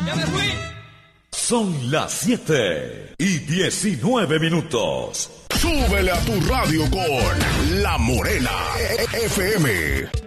¡Ya me fui! Son las 7:19. Súbele a tu radio con La Morena FM.